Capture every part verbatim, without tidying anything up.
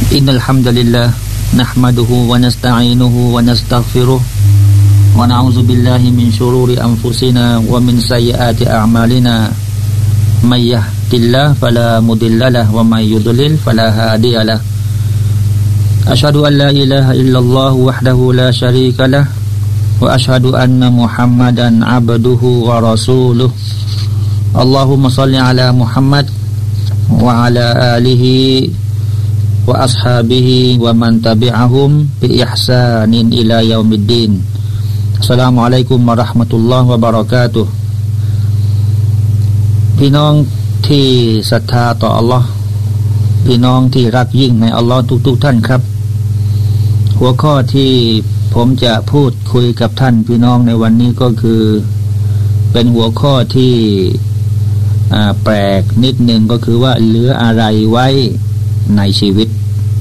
إن الحمد لله نحمده ونستعينه ونستغفره ونعوذ بالله من شرور أنفسنا ومن سيئات أعمالنا من يهد الله فلا مضل له ومن يضلل فلا هادي له أشهد أن لا إله إلا الله وحده لا شريك له وأشهد أن محمدا عبده ورسوله اللهم صل على محمد وعلى آله وأصحابه ومن تبعهم بإحسان إلى يوم الدين السلام عليكم ورحمة الله وبركاتهพี่น้องที่ศรัทธาต่ออัลลอฮ์พี่น้องที่รักยิ่งในอัลลอฮ์ทุกๆท่านครับหัวข้อที่ผมจะพูดคุยกับท่านพี่น้องในวันนี้ก็คือเป็นหัวข้อที่แปลกนิดหนึ่งก็คือว่าเหลืออะไรไว้ในชีวิต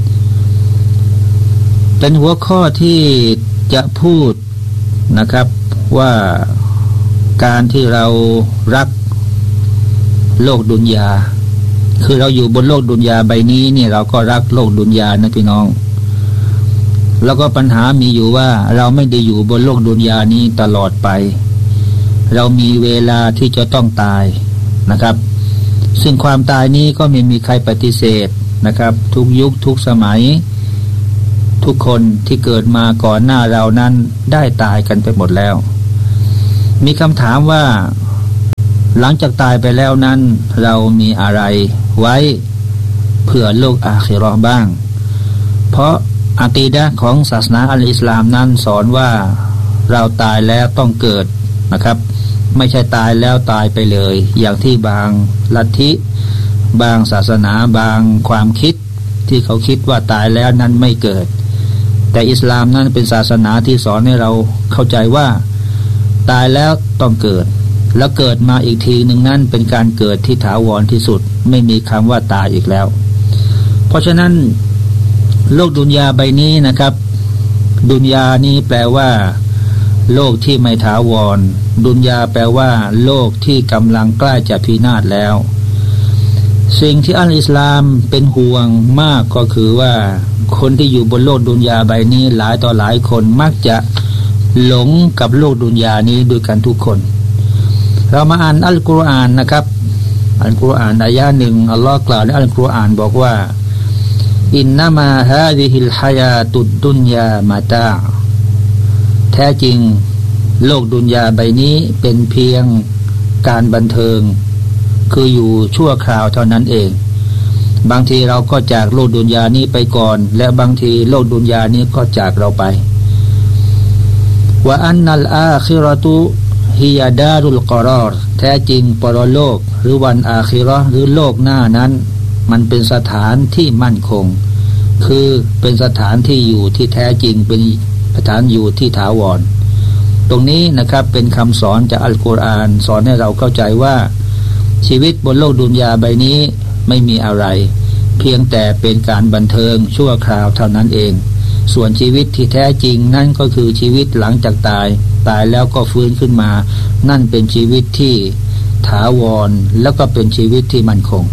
เป็นหัวข้อที่จะพูดนะครับว่าการที่เรารักโลกดุนยาคือเราอยู่บนโลกดุนยาใบนี้เนี่ยเราก็รักโลกดุนยานะพี่น้องแล้วก็ปัญหามีอยู่ว่าเราไม่ได้อยู่บนโลกดุนยานี้ตลอดไปเรามีเวลาที่จะต้องตายนะครับซึ่งความตายนี้ก็ไม่มีใครปฏิเสธนะครับทุกยุคทุกสมัยทุกคนที่เกิดมาก่อนหน้าเรานั้นได้ตายกันไปหมดแล้วมีคำถามว่าหลังจากตายไปแล้วนั้นเรามีอะไรไว้เพื่อโลกอาคิเราะห์บ้างเพราะอะกีดะห์ของศาสนาอัลอิสลามนั้นสอนว่าเราตายแล้วต้องเกิดนะครับไม่ใช่ตายแล้วตายไปเลยอย่างที่บางลัทธิบางศาสนาบางความคิดที่เขาคิดว่าตายแล้วนั้นไม่เกิดแต่อิสลามนั้นเป็นศาสนาที่สอนให้เราเข้าใจว่าตายแล้วต้องเกิดแล้วเกิดมาอีกทีหนึ่งนั้นเป็นการเกิดที่ถาวรที่สุดไม่มีคำว่าตายอีกแล้วเพราะฉะนั้นโลกดุนยาใบนี้นะครับดุนยานี้แปลว่าโลกที่ไม่ถาวรดุนยาแปลว่าโลกที่กำลังใกล้จะพินาศแล้วสิ่งที่อัลอิสลามเป็นห่วงมากก็คือว่าคนที่อยู่บนโลกดุนยาใบนี้หลายต่อหลายคนมักจะหลงกับโลกดุนยานี้ด้วยกันทุกคนเรามาอ่านอัลกุรอานนะครับอัลกุรอานอายะหนึ่งอัลลอฮ์กล่าวในอัลกุรอานบอกว่าอินนามาฮาซิฮิลฮายาตุดดุนยามาตาแท้จริงโลกดุนยาใบนี้เป็นเพียงการบันเทิงคืออยู่ชั่วคราวเท่านั้นเองบางทีเราก็จากโลกดุนยานี้ไปก่อนและบางทีโลกดุนยานี้ก็จากเราไปว่าอันนัลอาคิเราะตุฮิยาดารุลกอรอรแท้จริงปรโลกหรือวันอาคิเราะห์หรือโลกหน้านั้นมันเป็นสถานที่มั่นคงคือเป็นสถานที่อยู่ที่แท้จริงเป็นสถานอยู่ที่ถาวรตรงนี้นะครับเป็นคำสอนจากอัลกุรอานสอนให้เราเข้าใจว่าชีวิตบนโลกดุนยาใบนี้ไม่มีอะไรเพียงแต่เป็นการบันเทิงชั่วคราวเท่านั้นเองส่วนชีวิตที่แท้จริงนั่นก็คือชีวิตหลังจากตายตายแล้วก็ฟื้นขึ้นมานั่นเป็นชีวิตที่ถาวรแล้วก็เป็นชีวิตที่มั่นคง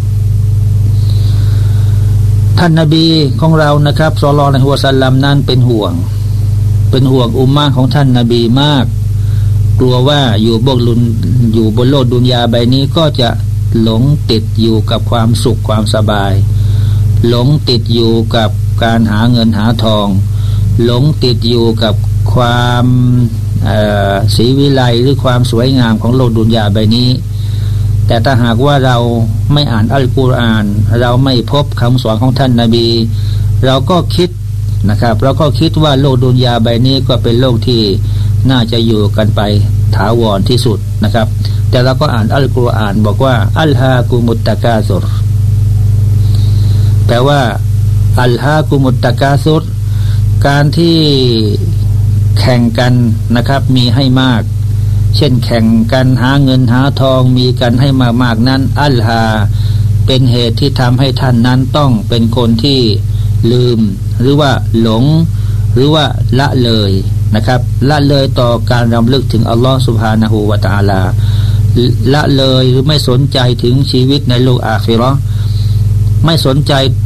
ท่านนบีของเรานะครับศ็อลลัลลอฮุอะลัยฮิวะซัลลัมนั้นเป็นห่วงเป็นห่วงอุมมะห์ของท่านนบีมากกลัวว่าอยู่บนลุนอยู่บนโลกดุนยาใบนี้ก็จะหลงติดอยู่กับความสุขความสบายหลงติดอยู่กับการหาเงินหาทองหลงติดอยู่กับความศรีวิไลหรือความสวยงามของโลกดุนยาใบนี้แต่ถ้าหากว่าเราไม่อ่านอัลกุรอานเราไม่พบคำสอนของท่านนบีเราก็คิดนะครับเราก็คิดว่าโลกดุนยาใบนี้ก็เป็นโลกที่น่าจะอยู่กันไปถาวรที่สุดนะครับแต่เราก็อ่านอัลกุรอานบอกว่าอัลฮากุมุตตะกาซุรแปลว่าอัลฮากุมุตตะกาซุรการที่แข่งกันนะครับมีให้มากเช่นแข่งกันหาเงินหาทองมีกันให้มากๆนั้นอัลฮาเป็นเหตุที่ทำให้ท่านนั้นต้องเป็นคนที่ลืมหรือว่าหลงหรือว่าละเลยนะครับละเลยต่อการรำลึกถึงอัลลอฮฺซุบฮานะฮูวะตะอาลาละเลยหรือไม่สนใจถึงชีวิตในโลกอาคิเราะห์ไม่สนใจ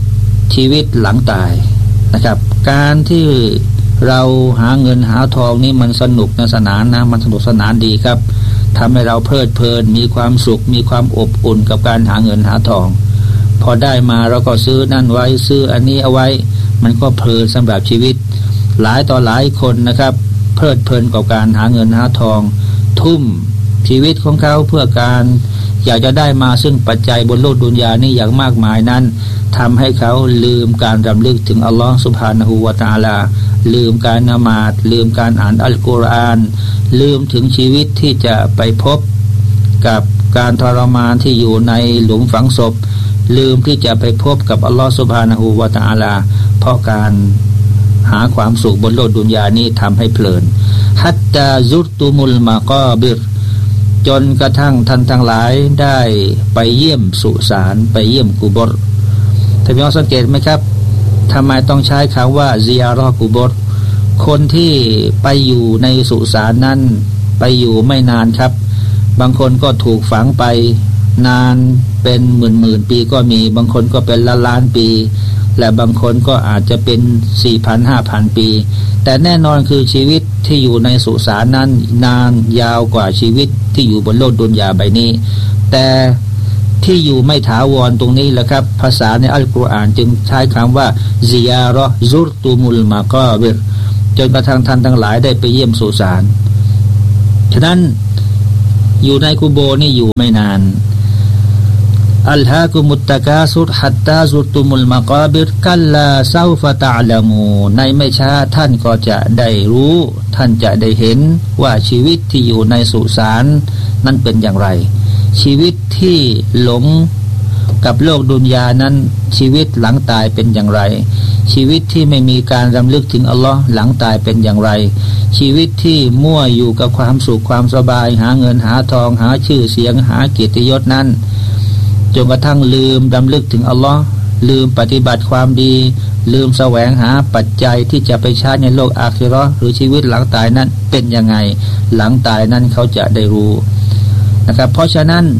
ชีวิตหลังตายนะครับการที่เราหาเงินหาทองนี่มันสนุกสนานนะมันสนุกสนานดีครับทำให้เราเพลิดเพลินมีความสุขมีความอบอุ่นกับการหาเงินหาทองพอได้มาเราก็ซื้อนั่นไว้ซื้ออันนี้เอาไว้มันก็เพลินสำหรับชีวิตหลายต่อหลายคนนะครับเพลิดเพลินกับการหาเงินหาทองทุ่มชีวิตของเขาเพื่อการอยากจะได้มาซึ่งปัจจัยบนโลกดุนยานี่อย่างมากมายนั้นทำให้เขาลืมการรำลึกถึงอัลลอฮฺซุบฮานะฮูวะตะอาลาลืมการนมาดลืมการอ่านอัลกุรอานลืมถึงชีวิตที่จะไปพบกับการทรมานที่อยู่ในหลุมฝังศพลืมที่จะไปพบกับอัลลอฮฺซุบฮานะฮูวะตะอาลาเพราะการหาความสุขบนโลกดุนยานี้ทำให้เพลินฮัตตาซุรตุมุลมากอบิรจนกระทั่งท่านทั้งหลายได้ไปเยี่ยมสุสานไปเยี่ยมกุบรท่านพี่น้องสังเกตไหมครับทำไมต้องใช้คำว่าซิยารอกุบรคนที่ไปอยู่ในสุสานนั้นไปอยู่ไม่นานครับบางคนก็ถูกฝังไปนานเป็นหมื่นหมื่นปีก็มีบางคนก็เป็นล้านล้านปีและบางคนก็อาจจะเป็นสี่พันห้าพันปีแต่แน่นอนคือชีวิตที่อยู่ในสุสานนั้นนานยาวกว่าชีวิตที่อยู่บนโลกดุนยาใบนี้แต่ที่อยู่ไม่ถาวรตรงนี้แหละครับภาษาในอัลกุรอานจึงใช้คำว่าซิยารอซุรตุมุลมากอบิรจนกระทั่งท่านทั้งหลายได้ไปเยี่ยมสุสานฉะนั้นอยู่ในกุโบนี่อยู่ไม่นานอัลฮากุมุตตะกาซุรฮัตตาซุรตุมุลมากอบิรกัลลาซาฟะตะอ์ละมูในไม่ช้าท่านก็จะได้รู้ท่านจะได้เห็นว่าชีวิตที่อยู่ในสุสานนั้นเป็นอย่างไรชีวิตที่หลงกับโลกดุนยานั้นชีวิตหลังตายเป็นอย่างไรชีวิตที่ไม่มีการรำลึกถึงอัลลอฮ์หลังตายเป็นอย่างไรชีวิตที่มั่วอยู่กับความสุขความสบายหาเงินหาทองหาชื่อเสียงหาเกียรติยศนั้นจนกระทั่งลืมรำลึกถึงอัลลอฮ์ลืมปฏิบัติความดีลืมแสวงหาปัจจัยที่จะไปใช้ในโลกอาคิเราะห์หรือชีวิตหลังตายนั้นเป็นยังไงหลังตายนั้นเขาจะได้รู้นะครับเพราะฉะนั้น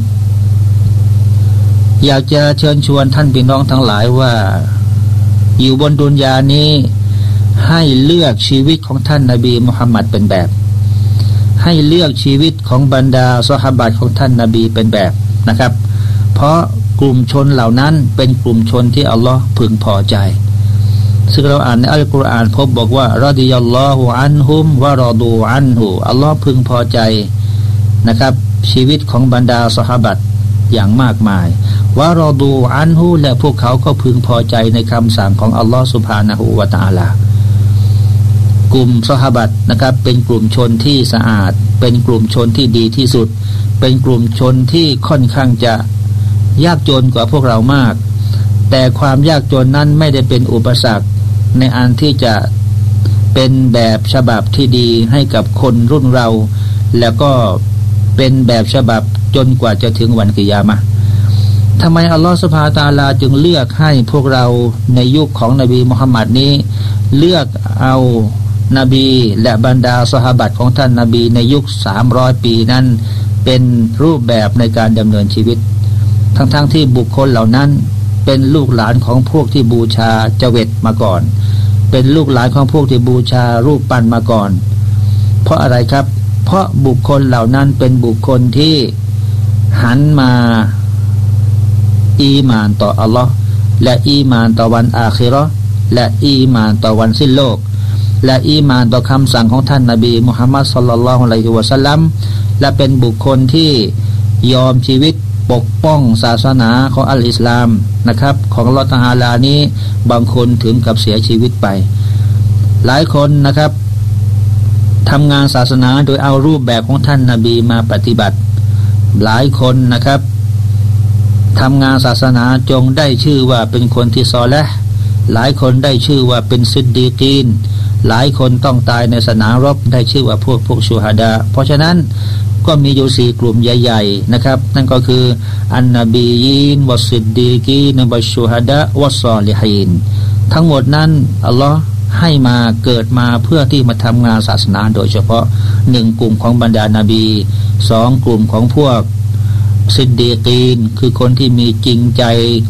อยากจะเชิญชวนท่านพี่น้องทั้งหลายว่าอยู่บนดุนยานี้ให้เลือกชีวิตของท่านนบีมุฮัมมัดเป็นแบบให้เลือกชีวิตของบรรดาซอฮาบะห์ของท่านนบีเป็นแบบนะครับเพราะกลุ่มชนเหล่านั้นเป็นกลุ่มชนที่อัลลอฮ์พึงพอใจซึ่งเราอ่านในอัลกุรอานพบบอกว่ารอฎิยัลลอฮุอันฮุมวะรอดูอันฮุอัลลอฮ์พึงพอใจนะครับชีวิตของบรรดาซอฮาบะห์อย่างมากมายวะรอดูอันฮุและพวกเขาก็พึงพอใจในคำสั่งของอัลลอฮ์ซุบฮานะฮูวะตะอาลากลุ่มซอฮาบะห์นะครับเป็นกลุ่มชนที่สะอาดเป็นกลุ่มชนที่ดีที่สุดเป็นกลุ่มชนที่ค่อนข้างจะยากจนกว่าพวกเรามากแต่ความยากจนนั้นไม่ได้เป็นอุปสรรคในอันที่จะเป็นแบบฉบับที่ดีให้กับคนรุ่นเราแล้วก็เป็นแบบฉบับจนกว่าจะถึงวันกิยามะห์ทำไมอัลลอฮฺซุบฮานะฮูวะตะอาลาจึงเลือกให้พวกเราในยุคของนบีมุฮัมมัดนี้เลือกเอานบีและบรรดาซอฮาบะห์ของท่านนบีในยุคสามร้อยปีนั้นเป็นรูปแบบในการดำเนินชีวิตทั้งๆ ท, ที่บุคคลเหล่านั้นเป็นลูกหลานของพวกที่บูชาเจวิตมาก่อนเป็นลูกหลานของพวกที่บูชารูปปั้นมาก่อนเพราะอะไรครับเพราะบุคคลเหล่านั้นเป็นบุคคลที่หันมาอีหม่านต่ออัลลอฮ์และอีหม่านต่อวันอาคิเราะห์และอีหม่านต่อวันสิ้นโลกและอีหม่านต่อคำสั่งของท่านนบีมุฮัมมัดศ็อลลัลลอฮุอะลัยฮิวะซัลลัมและเป็นบุคคลที่ยอมชีวิตปกป้องศาสนาของอัลอิสลามนะครับของอัลเลาะห์ตะอาลานี้บางคนถึงกับเสียชีวิตไปหลายคนนะครับทำงานศาสนาโดยเอารูปแบบของท่านนบีมาปฏิบัติหลายคนนะครับทำงานศาสนาจงได้ชื่อว่าเป็นคนที่ซอลิห์หลายคนได้ชื่อว่าเป็นซิดดีกีนหลายคนต้องตายในสนามรบได้ชื่อว่าพวกพวกชูฮาดาเพราะฉะนั้นก็มีอยู่สี่กลุ่มใหญ่ๆนะครับนั่นก็คืออันนบียีนวัสซิดดีกีนวัชชูฮาดะวัสซอลิฮีนทั้งหมดนั้นอัลลอฮ์ให้มาเกิดมาเพื่อที่มาทำงานศาสนาโดยเฉพาะหนึ่งกลุ่มของบรรดานาบีสองกลุ่มของพวกซิดดีกีนคือคนที่มีจริงใจ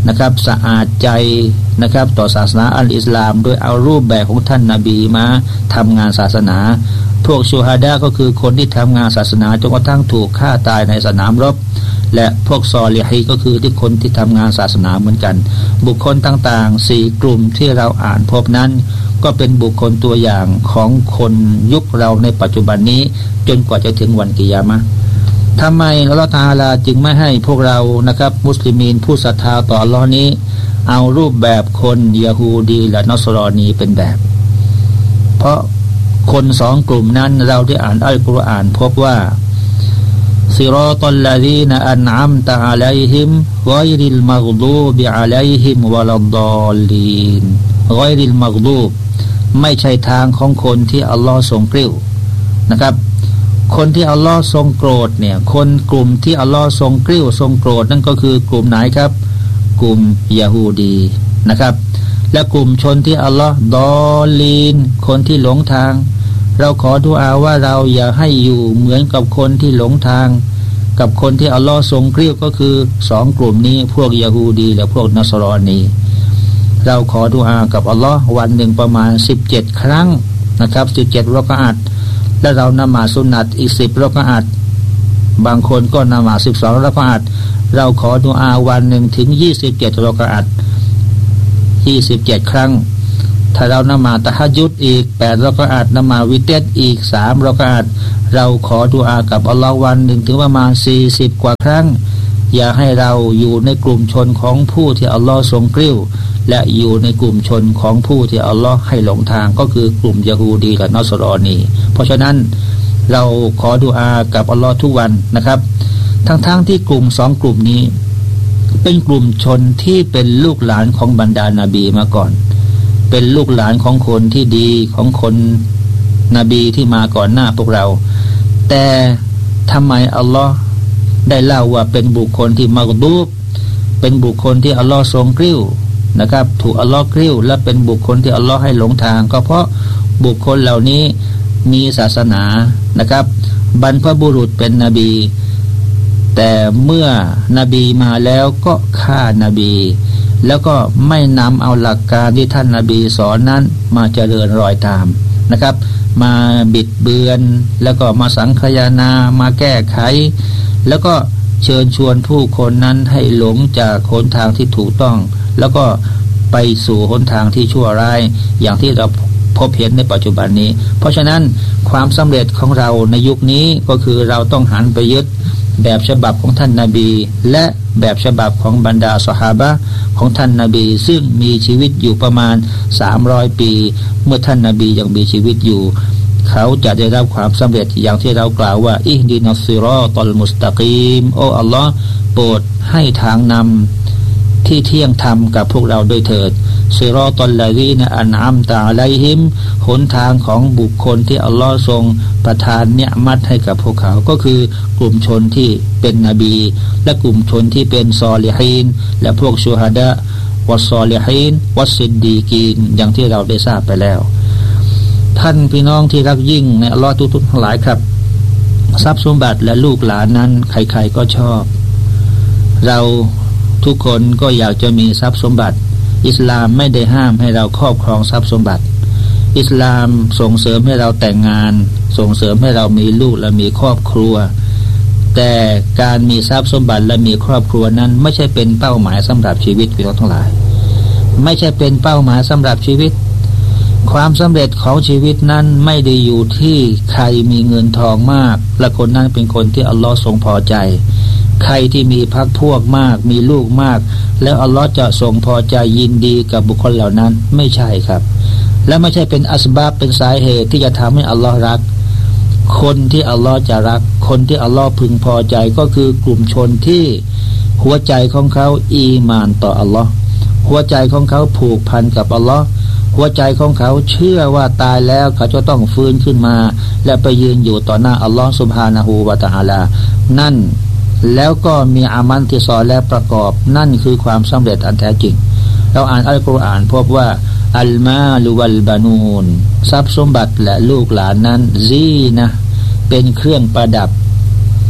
นะครับสะอาดใจนะครับต่อศาสนาอัลอิสลามโดยเอารูปแบบของท่านนบีมาทำงานศาสนาพวกชูฮาดาก็คือคนที่ทำงานศาสนาจนกระทั่งถูกฆ่าตายในสนามรบและพวกซอลิฮีก็คือที่คนที่ทำงานศาสนาเหมือนกันบุคคลต่างๆสี่กลุ่มที่เราอ่านพบนั้นก็เป็นบุคคลตัวอย่างของคนยุคเราในปัจจุบันนี้จนกว่าจะถึงวันกิยามะห์ทำไมอัลเลาะห์ตะอาลาจึงไม่ให้พวกเรานะครับมุสลิมีนผู้ศรัทธาต่ออัลเลาะห์นี้เอารูปแบบคนยะฮูดีและนอสรอนีเป็นแบบเพราะคนสองกลุ่มนั้นเราได้อ่านอัลกุรอานพบว่าซิรอตัลลซีนอันอัมตะอะลัยฮิมฆอยริลมัฆฎูบิอะลัยฮิมวะลัดฎอลลีนฆอยริลมัฆฎูบไม่ใช่ทางของคนที่อัลลอฮ์ทรงกริ้วนะครับคนที่อัลลอฮ์ทรงโกรธเนี่ยคนกลุ่มที่อัลลอฮ์ทรงกริ้วทรงโกรธนั่นก็คือกลุ่มไหนครับกลุ่มยะฮูดีนะครับและกลุ่มชนที่อัลลอฮ์ดอลลีนคนที่หลงทางเราขอดุอาว่าเราอย่าให้อยู่เหมือนกับคนที่หลงทางกับคนที่อัลลอฮ์ทรงกริ้วก็คือสองกลุ่มนี้พวกยะฮูดีและพวกนัสรอนีเราขอดุอากับอัลลอฮ์วันหนึ่งประมาณสิบเจ็ดครั้งนะครับสิบเจ็ดรอกะอะห์และเรานมาสุนัตอีกสิบรอกะอะห์บางคนก็นมาสิบสองรอกะอะห์เราขอดุอาวันหนึ่งถึงยี่สิบเจ็ดรอกะอะห์ยี่สิบเจ็ดครั้งถ้าเรานมาตะฮัจญุดอีกแปดรอกะอะห์นมาวิเตรอีกสามรอกะอะห์เราขอดุอากับอัลลอฮ์วันหนึ่งถึงประมาณสี่สิบกว่าครั้งอย่าให้เราอยู่ในกลุ่มชนของผู้ที่อัลลอฮ์ทรงกริ้วและอยู่ในกลุ่มชนของผู้ที่อัลลอฮ์ให้หลงทางก็คือกลุ่มยะฮูดีและนอสรอนีเพราะฉะนั้นเราขอดุอากับอัลลอฮ์ทุกวันนะครับทั้งๆ ท, ที่กลุ่มสองกลุ่มนี้เป็นกลุ่มชนที่เป็นลูกหลานของบรรดานาบีมาก่อนเป็นลูกหลานของคนที่ดีของคนนบีที่มาก่อนหน้าพวกเราแต่ทำไมอัลลอฮ์ได้เล่าว่าเป็นบุคคลที่มักดูบเป็นบุคคลที่อัลลอฮ์ทรงกริ้วนะครับถูกอัลลอฮ์กริ้วและเป็นบุคคลที่อัลลอฮ์ให้หลงทางก็เพราะบุคคลเหล่านี้มีศาสนานะครับบรรพบุรุษเป็นนบีแต่เมื่อนบีมาแล้วก็ฆ่านบีแล้วก็ไม่นำเอาหลักการที่ท่านนบีสอนนั้นมาเจริญรอยตามนะครับมาบิดเบือนแล้วก็มาสังคายนามาแก้ไขแล้วก็เชิญชวนผู้คนนั้นให้หลงจากหนทางที่ถูกต้องแล้วก็ไปสู่หนทางที่ชั่วร้ายอย่างที่เราพบเห็นในปัจจุบันนี้เพราะฉะนั้นความสำเร็จของเราในยุคนี้ก็คือเราต้องหันไปยึดแบบฉบับของท่านนาบีและแบบฉบับของบรรดาซอฮาบะห์ของท่านนาบีซึ่งมีชีวิตอยู่ประมาณสามร้อยปีเมื่อท่านนาบียังมีชีวิตอยู่เขาจะได้รับความสำเร็จอย่างที่เรากล่าวว่าอิฮดินัสซิรอตัลมุสตะกีมโอ้อัลลอฮ์โปรดให้ทางนำที่เที่ยงธรรมกับพวกเราด้วยเถิดซิรอตัลลซีนะอันอัมตะอะลัยฮิมหนทางของบุคคลที่อัลลอฮ์ทรงประทานเนืมัตให้กับพวกเขาก็คือกลุ่มชนที่เป็นนบีและกลุ่มชนที่เป็นซอลิฮีนและพวกชูฮาดะวัสซอลิฮีนวัสซิดดีกีนอย่างที่เราได้ทราบไปแล้วท่านพี่น้องที่รักยิ่งในอัลลอฮ์ทุกๆทั้งหลายครับทรัพย์สมบัติและลูกหลานนั้นใครๆก็ชอบเราทุกคนก็อยากจะมีทรัพย์สมบัติอิสลามไม่ได้ห้ามให้เราครอบครองทรัพย์สมบัติอิสลามส่งเสริมให้เราแต่งงานส่งเสริมให้เรามีลูกและมีครอบครัวแต่การมีทรัพย์สมบัติและมีครอบครัวนั้นไม่ใช่เป็นเป้าหมายสำหรับชีวิตพี่น้องทั้งหลายไม่ใช่เป็นเป้าหมายสำหรับชีวิตความสำเร็จของชีวิตนั้นไม่ได้อยู่ที่ใครมีเงินทองมากและคนนั้นเป็นคนที่อัลลอฮ์ทรงพอใจใครที่มีพรรคพวกมากมีลูกมากแล้วอัลลอฮ์จะทรงพอใจยินดีกับบุคคลเหล่านั้นไม่ใช่ครับและไม่ใช่เป็นอัสบาบเป็นสาเหตุที่จะทำให้อัลลอฮ์รักคนที่อัลลอฮ์จะรักคนที่อัลลอฮ์พึงพอใจก็คือกลุ่มชนที่หัวใจของเขาอีหม่านต่ออัลลอฮ์หัวใจของเขาผูกพันกับอัลลอฮ์หัวใจของเขาเชื่อว่าตายแล้วเขาจะต้องฟื้นขึ้นมาและไปยืนอยู่ต่อหน้าอัลลอฮ์ซุบฮานะฮูวะตะอาลานั่นแล้วก็มีอามันที่ซอและประกอบนั่นคือความสำเร็จอันแท้จริงเราอ่านอัลกุรอานพบว่าอัลมาลุวัลบานูนทรัพย์สมบัติและลูกหลานนั้นซีนะเป็นเครื่องประดับ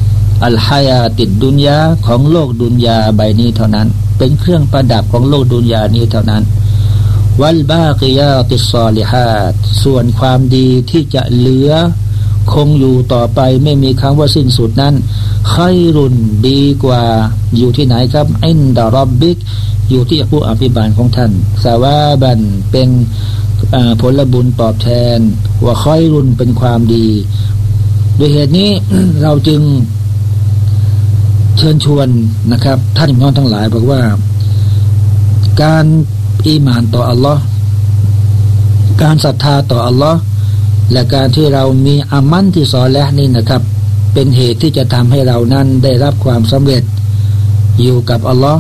อัลฮายาติดดุนยาของโลกดุนยาใบนี้เท่านั้นเป็นเครื่องประดับของโลกดุนยานี้เท่านั้นวัลบากิยาติศอลิฮาตส่วนความดีที่จะเหลือคงอยู่ต่อไปไม่มีคำว่าสิ้นสุดนั้นค่อยรุนดีกว่าอยู่ที่ไหนครับอินดารอบบิกอยู่ที่ผู้อภิบาลของท่านสาวาบันเป็นผลบุญตอบแทนว่าค่อยรุนเป็นความดีโดยเหตุนี้ เราจึงเชิญชวนนะครับท่านพี่น้องทั้งหลายบอกว่าการอีหม่านต่ออัลลอฮ์การศรัทธาต่ออัลลอฮ์และการที่เรามีอามันที่ซอเลห์นี่นะครับเป็นเหตุที่จะทำให้เรานั้นได้รับความสำเร็จอยู่กับอัลลอฮ์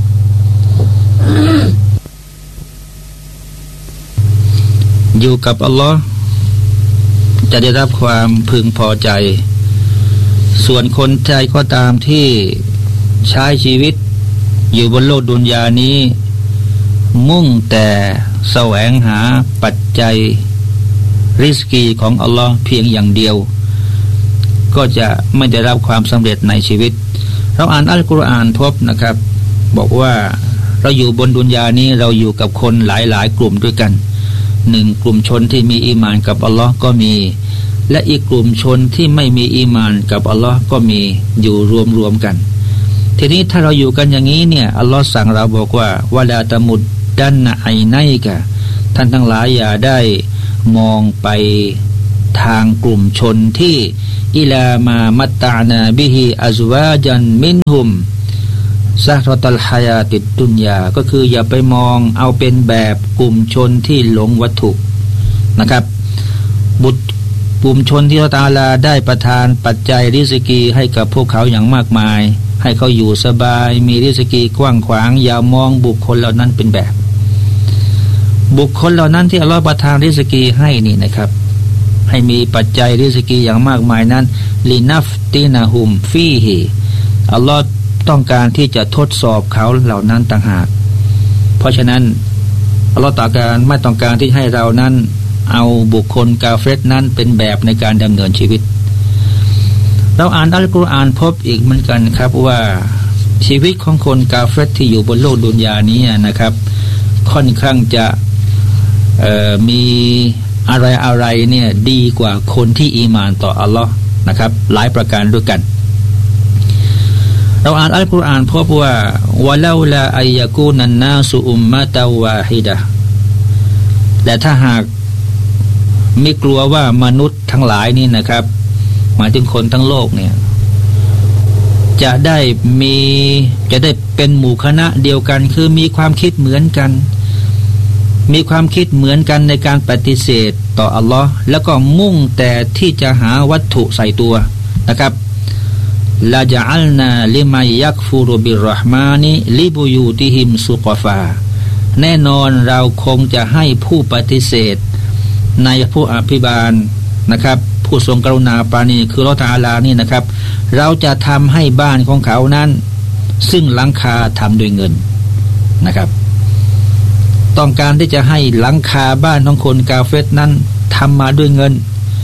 อยู่กับอัลลอฮ์จะได้รับความพึงพอใจส่วนคนใจก็ตามที่ใช้ชีวิตอยู่บนโลกดุนยานี้มุ่งแต่แสวงหาปัจจัยริสกีของอัลลอฮ์เพียงอย่างเดียวก็จะไม่ได้รับความสำเร็จในชีวิตเราอ่านอัลกุรอานพบนะครับบอกว่าเราอยู่บนดุนยานี้เราอยู่กับคนหลายๆกลุ่มด้วยกันหนึ่งกลุ่มชนที่มีอีหม่านกับอัลลอฮ์ก็มีและอีกกลุ่มชนที่ไม่มีอีหม่านกับอัลลอฮ์ก็มีอยู่รวมๆกันทีนี้ถ้าเราอยู่กันอย่างนี้เนี่ยอัลลอฮ์สั่งเราบอกว่าวะลาตะมุดดันนะไอไนกะท่านทั้งหลายอย่าได้มองไปทางกลุ่มชนที่อิลามามัตตานาบิฮิอัซวาจันมินฮุมซะฮรตัลฮายาติดดุนยาก็คืออย่าไปมองเอาเป็นแบบกลุ่มชนที่หลงวัตถุนะครับบุตรกลุ่มชนที่อัลเลาะห์ตะอาลาได้ประทานปัจจัยริสกีให้กับพวกเขาอย่างมากมายให้เขาอยู่สบายมีริสกีกว้างขวางอย่ามองบุคคลเหล่านั้นเป็นแบบบุคคลเหล่านั้นที่อัลเลาะห์ประทานริสกีให้นี่นะครับให้มีปัจจัยริสกีอย่างมากมายนั้นลินัฟตินะฮุมฟีฮิอัลเลาะห์ต้องการที่จะทดสอบเขาเหล่านั้นต่างหากเพราะฉะนั้นอัลเลาะห์ต้องการไม่ต้องการที่ให้เรานั้นเอาบุคคลกาเฟรนั้นเป็นแบบในการดำเนินชีวิตเราอ่านอัลกุรอานพบอีกเหมือนกันครับว่าชีวิตของคนกาเฟรที่อยู่บนโลกดุนยานี้นะครับค่อนข้างจะมีอะไรอะไรเนี่ยดีกว่าคนที่อีหม่านต่ออัลลอฮ์นะครับหลายประการด้วยกันเราอ่านอัลกุรอานพบว่าวะลาลาอัยยะกูนันนาสุอุมมะตาวาฮิดะแต่ถ้าหากไม่กลัวว่ามนุษย์ทั้งหลายนี่นะครับหมายถึงคนทั้งโลกเนี่ยจะได้มีจะได้เป็นหมู่คณะเดียวกันคือมีความคิดเหมือนกันมีความคิดเหมือนกันในการปฏิเสธต่ออัลลอฮ์แล้วก็มุ่งแต่ที่จะหาวัตถุใส่ตัวนะครับลาจะอัลนาลิมายักฟูรุบิรห์มานิลิบุยูติฮิมสุกฟาแน่นอนเราคงจะให้ผู้ปฏิเสธในผู้อภิบาลนะครับผู้ทรงกรุณาปราณีคืออัลเลาะห์ตะอาลานี่นะครับเราจะทำให้บ้านของเขานั้นซึ่งหลังคาทำด้วยเงินนะครับต้องการที่จะให้หลังคาบ้านของคนกาเฟรนั้นทำมาด้วยเงิน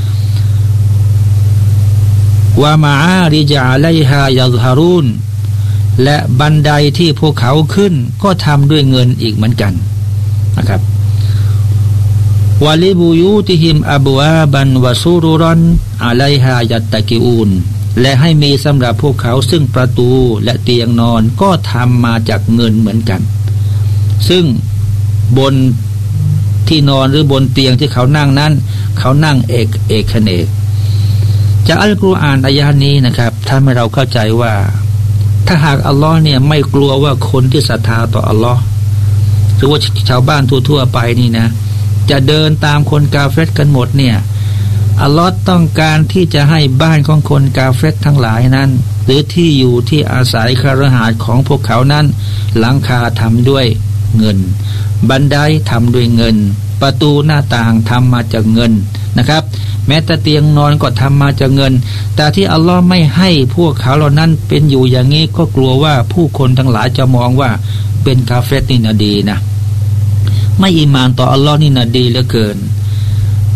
วะมาอาริจาไลฮายัซฮารูนและบันไดที่พวกเขาขึ้นก็ทำด้วยเงินอีกเหมือนกันนะครับวะลิบุยูติฮิมอับวาบันวะซูรุรันอะไลฮายัตตะกิอูนและให้มีสำหรับพวกเขาซึ่งประตูและเตียงนอนก็ทำมาจากเงินเหมือนกันซึ่งบนที่นอนหรือบนเตียงที่เขานั่งนั้นเขานั่งเอกเอกเนกจากอัลกุรอานอายะนี้นะครับทำให้เราเข้าใจว่าถ้าหากอัลลอฮ์เนี่ยไม่กลัวว่าคนที่ศรัทธาต่ออัลลอฮ์หรือว่าชาวบ้านทั่วๆไปนี่นะจะเดินตามคนกาเฟรกันหมดเนี่ยอัลลอฮ์ต้องการที่จะให้บ้านของคนกาเฟรทั้งหลายนั้นหรือที่อยู่ที่อาศัยคฤหาสน์ของพวกเขานั้นหลังคาทำด้วยเงินบันไดทำด้วยเงินประตูหน้าต่างทำมาจากเงินนะครับแม้แต่เตียงนอนก็ทำมาจากเงินแต่ที่อัลลอฮ์ไม่ให้พวกเขาเหล่านั้นเป็นอยู่อย่างนี้ก็กลัวว่าผู้คนทั้งหลายจะมองว่าเป็นกาเฟรนี่นะดีนะไม่อีหม่านต่ออัลลอฮ์นี่นะดีเหลือเกิน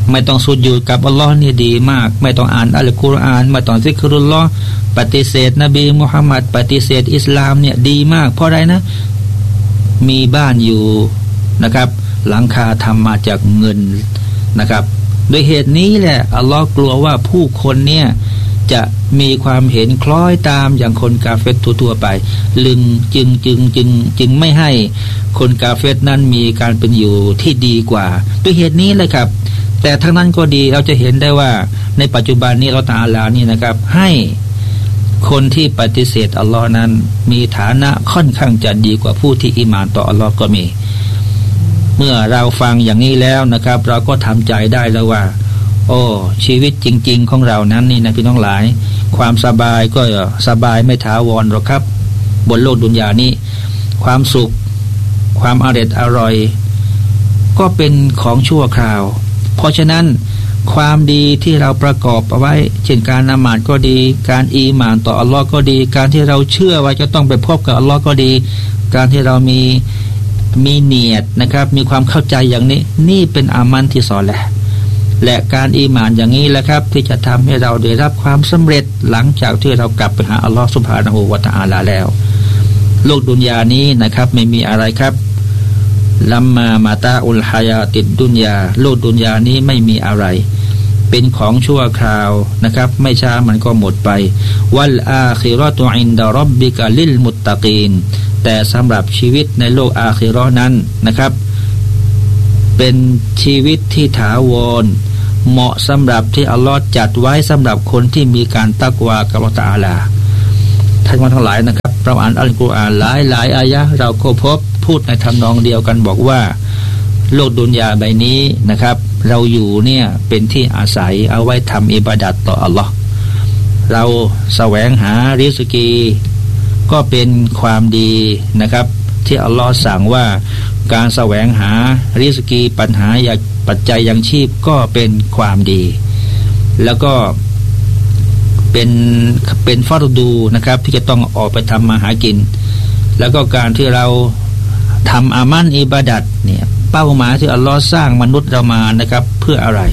ไม่ต้องสุญูดกับอัลลอฮ์นี่ดีมากไม่ต้องอ่านอัลกุรอานไม่ต้องซิกรุลลอฮ์ปฏิเสธนบีมุฮัมมัดปฏิเสธอิสลามเนี่ยดีมากเพราะอะไรนะมีบ้านอยู่นะครับหลังคาทำมาจากเงินนะครับโดยเหตุนี้แหละอัลลอฮ์กลัวว่าผู้คนเนี่ยจะมีความเห็นคล้อยตามอย่างคนกาเฟรทั่วๆไปลึงจึงจึงจึงจึงไม่ให้คนกาเฟรนั้นมีการเป็นอยู่ที่ดีกว่าด้วยเหตุนี้เลยครับแต่ทั้งนั้นก็ดีเราจะเห็นได้ว่าในปัจจุบันนี้อัลเลาะห์ตะอาลานี่นะครับให้คนที่ปฏิเสธอัลลอฮ์นั้นมีฐานะค่อนข้างจะดีกว่าผู้ที่อีหม่านต่ออัลลอฮ์ก็มีเมื่อเราฟังอย่างนี้แล้วนะครับเราก็ทำใจได้แล้วว่าโอ้ชีวิตจริงๆของเรานั้นนี่นะพี่น้องหลายความสบายก็สบายไม่ถาวรหรอกครับบนโลกดุนยานี้ความสุขความอร่อยอร่อยก็เป็นของชั่วคราวเพราะฉะนั้นความดีที่เราประกอบเอาไว้เช่นการละหมาดก็ดีการอีหม่านต่ออัลลอฮ์ก็ดีการที่เราเชื่อว่าจะต้องไปพบกับอัลลอฮ์ก็ดีการที่เรามีมีเนียดนะครับมีความเข้าใจอย่างนี้นี่เป็นอามันที่ซอลิฮ์และการอีหม่านอย่างนี้แหละครับที่จะทำให้เราได้รับความสำเร็จหลังจากที่เรากลับไปหาอัลลอฮ์ซุบฮานะฮูวะตะอาลาแล้วโลกดุนยานี้นะครับไม่มีอะไรครับลัมมามาตาอุลฮายาติดดุนยาโลกดุนยานี้ไม่มีอะไรเป็นของชั่วคราวนะครับไม่ช้ามันก็หมดไปวัลอาคิเราะตุอินดะร็อบบิกะลิลมุตตะกีนแต่สำหรับชีวิตในโลกอาคิเราะห์นั้นนะครับเป็นชีวิตที่ถาวรเหมาะสำหรับที่อัลลอฮ์จัดไว้สำหรับคนที่มีการตักวากับอัลเลาะห์ตะอาลาท่านผู้ทั้งหลายนะครับเราอ่านอัลกุรอานหลายหลายอายะห์เราก็พบพูดในทำนองเดียวกันบอกว่าโลกดุนยาใบนี้นะครับเราอยู่เนี่ยเป็นที่อาศัยเอาไว้ทำอิบาดัตต่ออัลลอฮ์เราแสวงหาริสกีก็เป็นความดีนะครับที่อัลลอฮ์สั่งว่าการแสวงหาริสกีปัญหาอย่างปัจจัยยังชีพก็เป็นความดีแล้วก็เป็นเป็นฟารดูนะครับที่จะต้องออกไปทำมาหากินแล้วก็การที่เราทำอามันอิบาดัตเนี่ยเป้าหมายที่อัลลอฮ์สร้างมนุษย์เรามานะครับเพื่ออะไร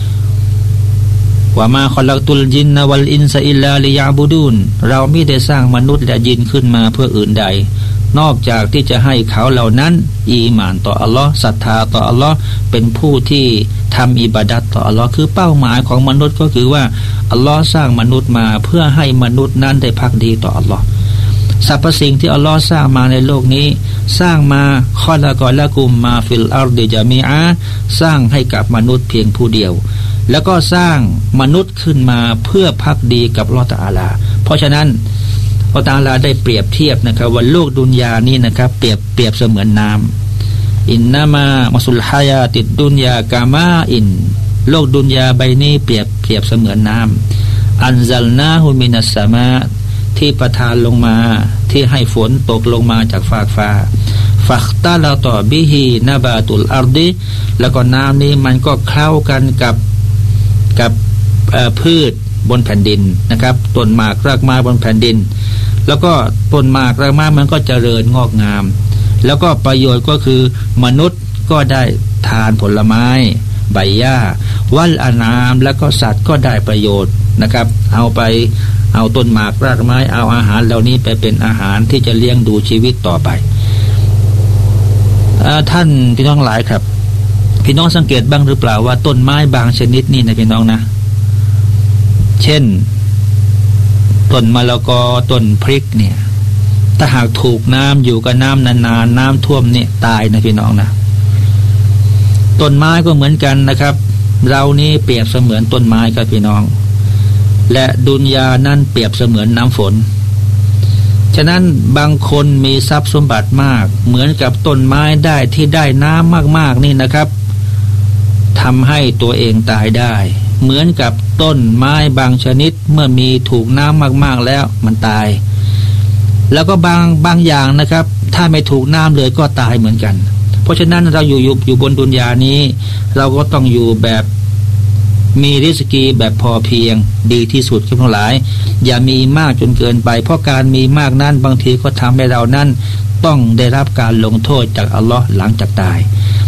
ว่ามาคอลักตุลจินนะวัลอินซาอิลลาลิยาบูดูนเราไม่ได้สร้างมนุษย์และยินขึ้นมาเพื่ออื่นใดนอกจากที่จะให้เขาเหล่านั้นอีหม่านต่ออัลลอฮ์ศรัทธาต่ออัลลอฮ์เป็นผู้ที่ทำอิบาดัตต่ออัลลอฮ์คือเป้าหมายของมนุษย์ก็คือว่าอัลลอฮ์สร้างมนุษย์มาเพื่อให้มนุษย์นั้นได้ภักดีต่ออัลลอฮ์สรรพสิ่งที่อัลลอฮ์สร้างมาในโลกนี้สร้างมาคอละกอละกุมมาฟิลอัรฎิญะมีอะห์สร้างให้กับมนุษย์เพียงผู้เดียวแล้วก็สร้างมนุษย์ขึ้นมาเพื่อภักดีกับอัลเลาะห์ตะอาลาเพราะฉะนั้นอัลเลาะห์ตะอาลาได้เปรียบเทียบนะครับว่าโลกดุนยานี้นะครับเปรียบเปรียบเสมือนน้ำอินนามามัสุลฮายาติดดุนยากามาอินโลกดุนยาใบนี้เปรียบเปรียบเสมือนน้ำอันซัลนาฮุมินัสสามาที่ประทานลงมาที่ให้ฝนตกลงมาจากฟากฟ้าฟักตาลาต่อบิฮีนาบาตุลอาร์ดิแล้วก็น้ำนี้มันก็เข้ากันกับกับพืชบนแผ่นดินนะครับต้นหมากรากไม้บนแผ่นดินแล้วก็ต้นหมากรากไม้มันก็เจริญงอกงามแล้วก็ประโยชน์ก็คือมนุษย์ก็ได้ทานผลไม้ใบหญ้าวัลอนามแล้วก็สัตว์ก็ได้ประโยชน์นะครับเอาไปเอาต้นหมากรากไม้เอาอาหารเหล่านี้ไปเป็นอาหารที่จะเลี้ยงดูชีวิตต่อไปท่านพี่น้องหลายครับพี่น้องสังเกตบ้างหรือเปล่าว่าต้นไม้บางชนิดนี่นะพี่น้องนะเช่นต้นมะละกอต้นพริกเนี่ยถ้าหากถูกน้ำอยู่กับน้ำนานๆน้ำท่วมเนี่ยตายนะพี่น้องนะต้นไม้ก็เหมือนกันนะครับเรานี่เปรียบเสมือนต้นไม้ครับพี่น้องและดุนยานั้นเปรียบเสมือนน้ำฝนฉะนั้นบางคนมีทรัพย์สมบัติมากเหมือนกับต้นไม้ได้ที่ได้น้ำมากๆนี่นะครับทำให้ตัวเองตายได้เหมือนกับต้นไม้บางชนิดเมื่อมีถูกน้ำมากๆแล้วมันตายแล้วก็บางบางอย่างนะครับถ้าไม่ถูกน้ำเลยก็ตายเหมือนกันเพราะฉะนั้นเราอยู่อยู่อยู่บนดุนยานี้เราก็ต้องอยู่แบบมีริสกีแบบพอเพียงดีที่สุดครับทั้งหลายอย่ามีมากจนเกินไปเพราะการมีมากนั้นบางทีก็ทำให้เรานั้นต้องได้รับการลงโทษจากอัลลอฮ์หลังจากตาย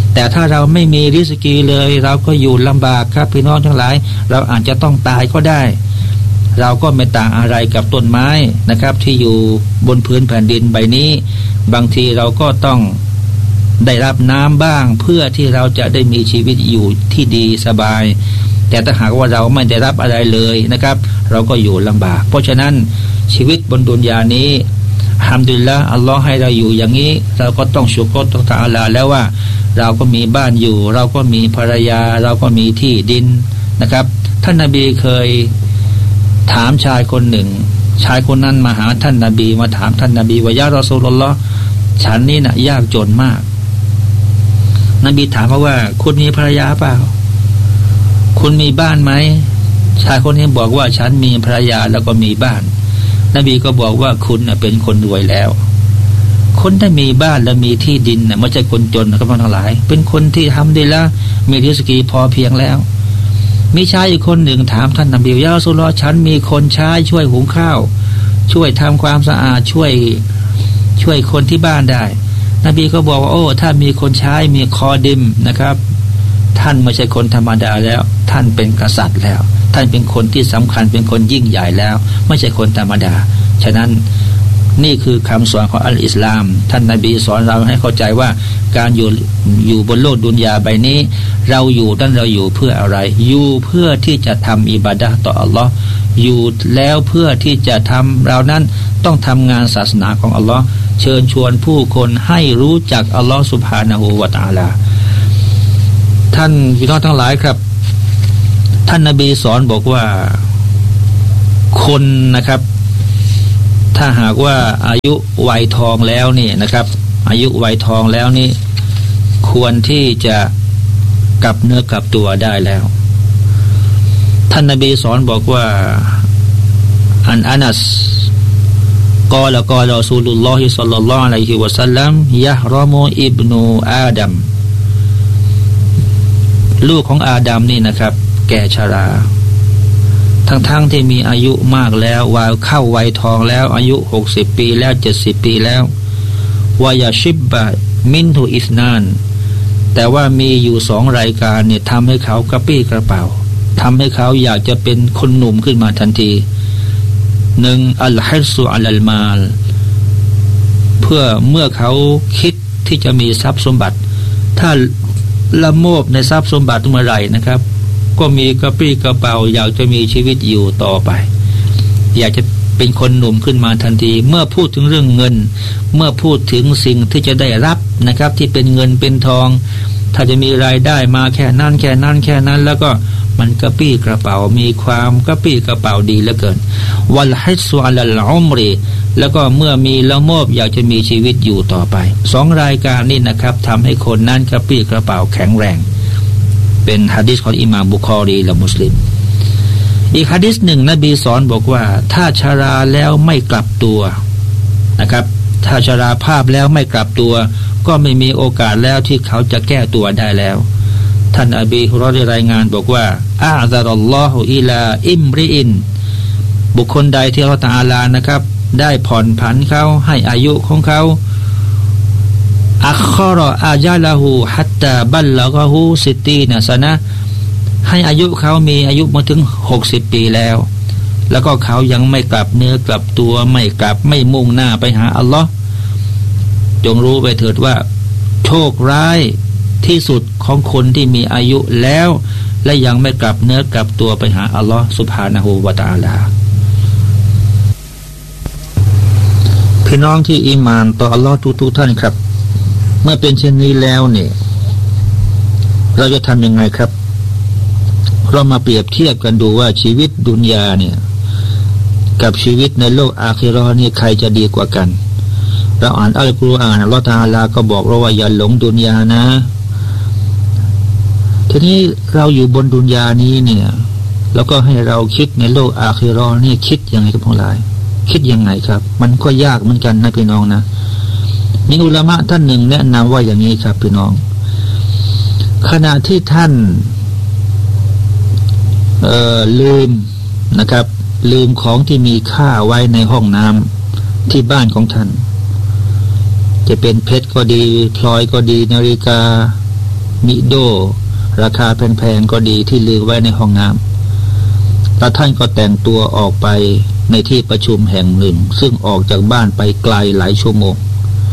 แต่ถ้าเราไม่มีริสกีเลยเราก็อยู่ลำบากครับพี่น้องทั้งหลายเราอาจจะต้องตายก็ได้เราก็ไม่ต่างอะไรกับต้นไม้นะครับที่อยู่บนพื้นแผ่นดินใบนี้บางทีเราก็ต้องได้รับน้ำบ้างเพื่อที่เราจะได้มีชีวิตอยู่ที่ดีสบายแต่ถ้าหากว่าเราไม่ได้รับอะไรเลยนะครับเราก็อยู่ลำบากเพราะฉะนั้นชีวิตบนดุนยานี้อัลฮัมดุลิลละห์อัลลอฮ์ให้เราอยู่อย่างนี้เราก็ต้องชุกรต่อตะอาลาแล้วว่าเราก็มีบ้านอยู่เราก็มีภรรยาเราก็มีที่ดินนะครับท่านนบีเคยถามชายคนหนึ่งชายคนนั้นมาหาท่านนบีมาถามท่านนบีว่ายารอซูลุลลอฮ์ฉันนี่นะยากจนมากนบีถามว่าว่าคุณมีภรรยาเปล่าคุณมีบ้านไหมชายคนนี้บอกว่าฉันมีภรรยาแล้วก็มีบ้านนบีก็บอกว่าคุณเป็นคนรวยแล้วคนที่มีบ้านและมีที่ดินน่ะไม่ใช่คนจนนะครับทั้งหลายเป็นคนที่ทำได้แล้วมีริสกีพอเพียงแล้วมีชายอีกคนหนึ่งถามท่านนบียารอซูลุลลอฮ์ฉันมีคนใช้ช่วยหุงข้าวช่วยทำความสะอาดช่วยช่วยคนที่บ้านได้นบีก็บอกว่าโอ้ถ้ามีคนใช้มีคอดิมนะครับท่านไม่ใช่คนธรรมดาแล้วท่านเป็นกษัตริย์แล้วท่านเป็นคนที่สำคัญเป็นคนยิ่งใหญ่แล้วไม่ใช่คนธรรมดาฉะนั้นนี่คือคำสอนของอัลอิสลามท่านนบีสอนเราให้เข้าใจว่าการอยู่อยู่บนโลกดุนยาใบนี้เราอยู่นั่นเราอยู่เพื่ออะไรอยู่เพื่อที่จะทำอิบาดะห์ต่ออัลลอฮ์อยู่แล้วเพื่อที่จะทำเรานั้นต้องทำงานศาสนาของอัลลอฮ์เชิญชวนผู้คนให้รู้จักอัลลอฮ์ซุบฮานะฮูวะตะอาลาท่านพี่น้องทั้งหลายครับท่านนบีสอนบอกว่าคนนะครับถ้าหากว่าอายุวัยทองแล้วนี่นะครับอายุวัยทองแล้วนี่ควรที่จะกลับเนื้อกลับตัวได้แล้วท่านนบีสอนบอกว่าอันอานัสกอละกอละรอซูลุลลอฮิศ็อลลัลลอฮุอะลัยฮิวะซัลลัมยะฮรอมุอิบนูอาดัมลูกของอาดัมนี่นะครับแก่ชราทั้งๆ ท, ที่มีอายุมากแล้ววัยเข้าวัยทองแล้วอายุหกสิบปีแล้วเจ็ดสิบปีแล้ววายาชิบบะมินทุอิสนานแต่ว่ามีอยู่สองรายการเนี่ยทำให้เขากระปี้กระเป๋าทำให้เขาอยากจะเป็นคนหนุ่มขึ้นมาทันทีหนึ่งอัลฮิซุอัลมาลเพื่อเมื่อเขาคิดที่จะมีทรัพย์สมบัติถ้าละโมบในทรัพย์สมบัติเมื่อไหร่นะครับก็มีกระปรี้กระเป๋าอยากจะมีชีวิตอยู่ต่อไปอยากจะเป็นคนหนุ่มขึ้นมาทันทีเมื่อพูดถึงเรื่องเงินเมื่อพูดถึงสิ่งที่จะได้รับนะครับที่เป็นเงินเป็นทองถ้าจะมีรายได้มาแค่นั้นแค่นั้นแค่นั้นแล้วก็มันกระปรี้กระเป๋ามีความกระปรี้กระเป๋าดีเหลือเกินวัลฮิซุอัลลอุมรีแล้วก็เมื่อมีละโมบอยากจะมีชีวิตอยู่ต่อไปสองรายการนี้นะครับทำให้คนนั้นกระปรี้กระเป๋าแข็งแรงเป็นหะดีษของอิหม่ามบุคอรีและมุสลิมอีกหะดีษหนึ่งนบีสอนบอกว่าถ้าชราแล้วไม่กลับตัวนะครับถ้าชราภาพแล้วไม่กลับตัวก็ไม่มีโอกาสแล้วที่เขาจะแก้ตัวได้แล้วท่านอบีฮุรอยเราะห์ได้รายงานบอกว่าอาซารัลลอฮุอิลาอิมริอินบุคคลใดที่อัลเลาะห์ตะอาลานะครับได้ผ่อนผันเขาให้อายุของเขาอัคคอรออาญาละหูฮัตตาบัลละกะฮูซิตีนะซะนะให้อายุเขามีอายุมาถึงหกสิบปีแล้วแล้วก็เขายังไม่กลับเนื้อกลับตัวไม่กลับไม่มุ่งหน้าไปหาอัลลอฮ์จงรู้ไปเถิดว่าโชคร้ายที่สุดของคนที่มีอายุแล้วและยังไม่กลับเนื้อกลับตัวไปหาอัลลอฮ์ซุบฮานะฮูวะตะอาลาพี่น้องที่อีหม่านต่ออัลลอฮ์ทุกๆท่านครับเมื่อเป็นเช่นนี้แล้วเนี่ยเราจะทำยังไงครับเรามาเปรียบเทียบกันดูว่าชีวิตดุนยาเนี่ยกับชีวิตในโลกอาคิเราะห์นี่ใครจะดีกว่ากันเราอ่านอัลกุรอานอัลเลาะห์ตะอาลาก็บอกเราว่าอย่าหลงดุนยานะทีนี้เราอยู่บนดุนยานี้เนี่ยแล้วก็ให้เราคิดในโลกอาคิเราะห์นี่คิดยังไงครับทั้งหลายคิดยังไงครับมันก็ยากเหมือนกันนะพี่น้องนะมีอุลามะท่านหนึ่งแนะนำว่าอย่างนี้ครับพี่น้องขณะที่ท่านเอ่อลืมนะครับลืมของที่มีค่าไว้ในห้องน้ำที่บ้านของท่านจะเป็นเพชรก็ดีพลอยก็ดีนาฬิกามิโดราคาแพงๆก็ดีที่ลือไว้ในห้องน้ำแล้วท่านก็แต่งตัวออกไปในที่ประชุมแห่งหนึ่งซึ่งออกจากบ้านไปไกลหลายชั่วโมง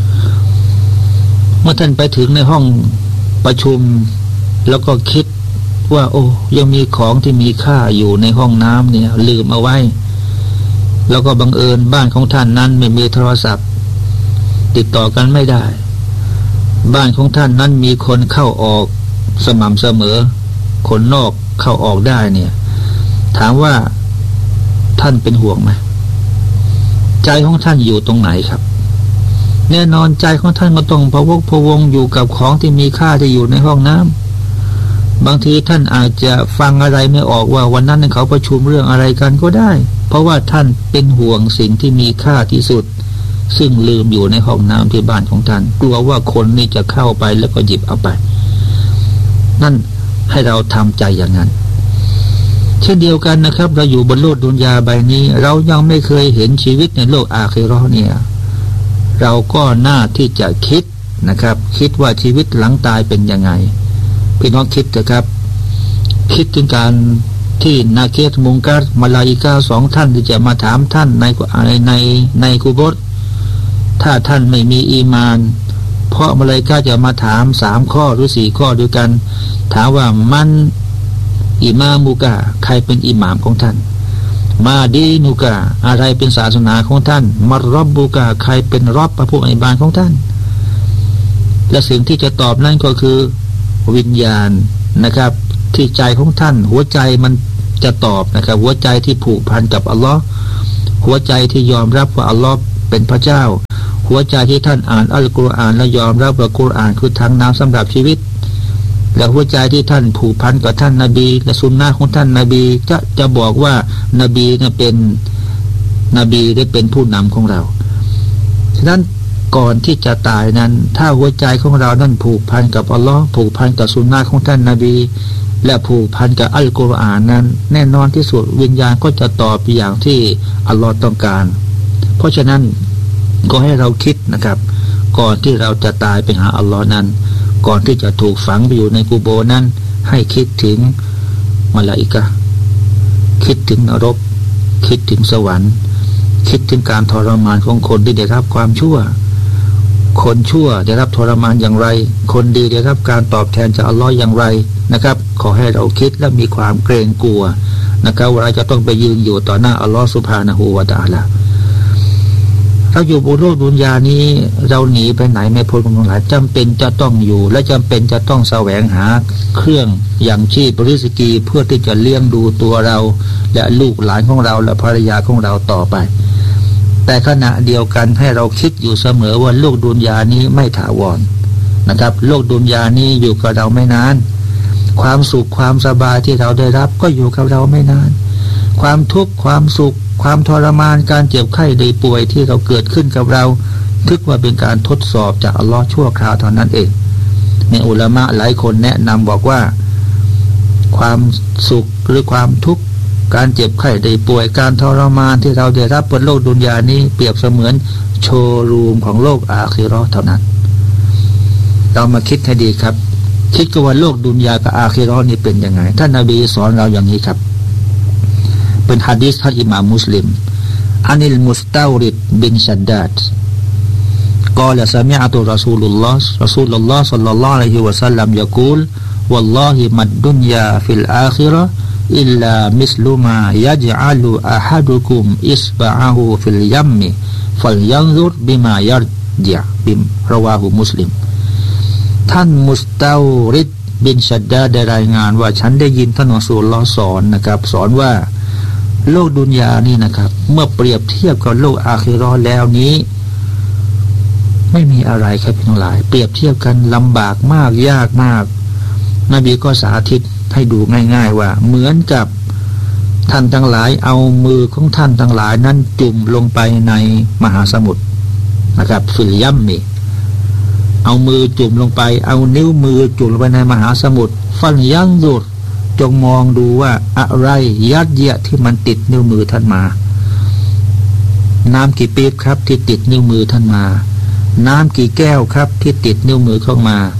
เมื่อท่านไปถึงในห้องประชุมแล้วก็คิดว่าโอ้ยังมีของที่มีค่าอยู่ในห้องน้ำเนี่ยลืมเอาไว้แล้วก็บังเอิญบ้านของท่านนั้นไม่มีโทรศัพท์ติดต่อกันไม่ได้บ้านของท่านนั้นมีคนเข้าออกสม่ำเสมอคนนอกเข้าออกได้เนี่ยถามว่าท่านเป็นห่วงไหมใจของท่านอยู่ตรงไหนครับแน่นอนใจของท่านก็ต้องพะวกพะวงอยู่กับของที่มีค่าที่อยู่ในห้องน้ำบางทีท่านอาจจะฟังอะไรไม่ออกว่าวันนั้นเขาประชุมเรื่องอะไรกันก็ได้เพราะว่าท่านเป็นห่วงสิ่งที่มีค่าที่สุดซึ่งลืมอยู่ในห้องน้ำที่บ้านของท่านกลัวว่าคนนี้จะเข้าไปแล้วก็หยิบเอาไปนั่นให้เราทำใจอย่างนั้นเช่นเดียวกันนะครับเราอยู่บนโลกดุนยาใบนี้เรายังไม่เคยเห็นชีวิตในโลกอาคิเราะห์เนี่ยเราก็น่าที่จะคิดนะครับคิดว่าชีวิตหลังตายเป็นยังไงพี่น้องคิดเถอะครับคิดถึงการที่นาเกตมุงกัรมาลาอิกาสองท่านที่จะมาถามท่านในในในกุโบรถ้าท่านไม่มีอีมานเพราะมาลาอิกาจะมาถามสามข้อหรือสี่ข้อด้วยกันถามว่ามันอิมามุกะใครเป็นอิหม่ามของท่านมาดีนุกะอะไรเป็นศาสนาของท่านมารอบบุกะใครเป็นรอบพระผู้อภิบาลของท่านและสิ่งที่จะตอบนั่นก็คือวิญญาณนะครับที่ใจของท่านหัวใจมันจะตอบนะครับหัวใจที่ผูกพันกับอัลลอฮ์หัวใจที่ยอมรับว่าอัลลอฮ์เป็นพระเจ้าหัวใจที่ท่านอ่านอัลกุรอานและยอมรับว่ากุรอานคือทางน้ำสำหรับชีวิตและหัวใจที่ท่านผูกพันกับท่านนบีและสุนนะของท่านนบีจะจะบอกว่านบีเนี่ยเป็นนบีได้เป็นผู้นำของเราฉะนั้นก่อนที่จะตายนั้นถ้าหัวใจของเรานั้นผูกพันกับอัลลอฮ์ผูกพันกับสุนนะของท่านนบีและผูกพันกับอัลกุรอานนั้นแน่นอนที่สุดวิญญาณก็จะตอบอย่างที่อัลลอฮ์ต้องการเพราะฉะนั้นก็ให้เราคิดนะครับก่อนที่เราจะตายไปหาอัลลอฮ์นั้นก่อนที่จะถูกฝังไปอยู่ในกุโบร์นั้นให้คิดถึงมลาอิกะห์คิดถึงนรกคิดถึงสวรรค์คิดถึงการทรมานของคนที่ได้รับความชั่วคนชั่วได้รับทรมานอย่างไรคนดีได้รับการตอบแทนจากอัลลอฮ์อย่างไรนะครับขอให้เราคิดและมีความเกรงกลัวนะครับว่าเราจะต้องไปยืนอยู่ต่อหน้าอัลลอฮ์ซุบฮานะฮูวะตะอาลาเราอยู่บนโลกดุนยานี้เราหนีไปไหนไม่พ้นความหลายจำเป็นจะต้องอยู่และจำเป็นจะต้องแสวงหาเครื่องอย่างชีพริสกีเพื่อที่จะเลี้ยงดูตัวเราและลูกหลานของเราและภรรยาของเราต่อไปแต่ขณะเดียวกันให้เราคิดอยู่เสมอว่าโลกดุนยานี้ไม่ถาวรนะครับโลกดุนยานี้อยู่กับเราไม่นานความสุขความสบายที่เราได้รับก็อยู่กับเราไม่นานความทุกข์ความสุขความทรมานการเจ็บไข้ได้ป่วยที่เราเกิดขึ้นกับเราทึกว่าเป็นการทดสอบจากอัลลอฮ์ชั่วคราวเท่านั้นเองในอุลามะหลายคนแนะนำบอกว่าความสุขหรือความทุกข์การเจ็บไข้ได้ป่วยการทรมานที่เราได้รับบนโลกดุนยานี้เปรียบเสมือนโชว์รูมของโลกอาคิเราะห์เท่านั้นเรามาคิดให้ดีครับคิดกันว่าโลกดุนยากับอาคิเราะห์นี่เป็นยังไงท่านนบีสอนเราอย่างนี้ครับเป็นหะดีษท่านอิหม่ามมุสลิมอานิลมุสตาวริดบินชัดดาดกล่าวสมิอะตุรอซูลุลลอฮ์รอซูลุลลอฮ์ศ็อลลัลลอฮุอะลัยฮิวะซัลลัมยะกูลวัลลอฮิมัดดุนยาฟิลอาคิเราะห์อิลลามิสลุมายัจอะลุอะฮัดุกุมอิสบะอะฮูฟิลยัมมิฟัลยันซุรบิมายัรญิอบิมรอวาฮูมุสลิมท่านมุสตาวริดบินชัดดาดได้รายงานว่าฉันได้ยินท่านรอซูลุลลอฮ์สอนนะครับสอนว่าโลกดุนยานี่นะครับเมื่อเปรียบเทียบกับโลกอาคิเราะห์แล้วนี้ไม่มีอะไรครับทั้งหลายเปรียบเทียบกันลำบากมากยากมากนบีก็สาธิตให้ดูง่ายๆว่าเหมือนกับท่านทั้งหลายเอามือของท่านทั้งหลายนั้นจุ่มลงไปในมหาสมุทรนะครับฟิลยัมมีเอามือจุ่มลงไปเอานิ้วมือจุ่มลงไปในมหาสมุทรฟันยันซุรจงมองดูว่าอะไรยัดเยียดที่มันติดนิ้วมือท่านมาน้ำกี่ปี๊บครับที่ติดนิ้วมือท่านมาน้ำกี่แก้วครับที่ติดนิ้วมือเข้ามา